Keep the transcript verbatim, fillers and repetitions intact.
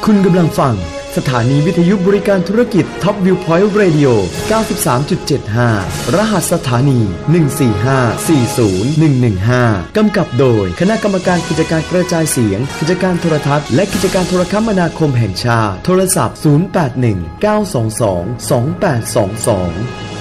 คุณกำลังฟังสถานีวิทยุบริการธุรกิจ Top View Point Radio เก้าสิบสามจุดเจ็ดห้า รหัสสถานี หนึ่ง สี่ ห้า สี่ ศูนย์ หนึ่ง หนึ่ง ห้า กำกับโดยคณะกรรมการกิจการกระจายเสียงกิจการโทรทัศน์และกิจการโทรคมนาคมแห่งชาติโทรศัพท์ ศูนย์ แปด หนึ่ง เก้า สอง สอง สอง แปด สอง สอง